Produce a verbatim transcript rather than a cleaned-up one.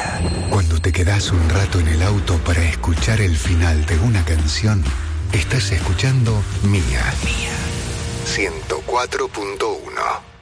Mía. Cuando te quedás un rato en el auto para escuchar el final de una canción, estás escuchando Mía. Mía. ciento cuatro punto uno.